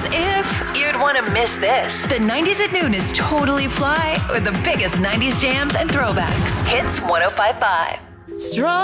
As if you'd want to miss this. The 90s at noon is totally fly with the biggest 90s jams and throwbacks. Hits 105.5. Strong.